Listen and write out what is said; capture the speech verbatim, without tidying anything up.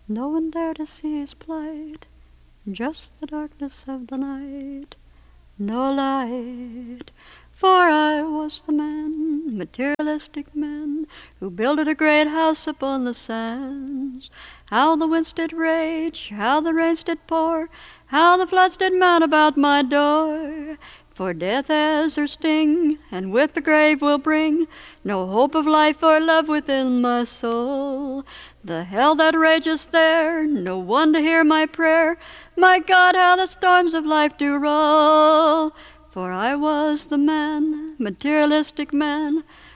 no one there to see his plight, just the darkness of the night, no light. For I was the man, materialistic man, who builded a great house upon the sands. How the winds did rage, how the rains did pour, how the floods did mount about my door. For death has her sting, and with the grave will bring no hope of life or love within my soul. The hell that rages there, no one to hear my prayer. My God, how the storms of life do roll. For I was the man, materialistic man,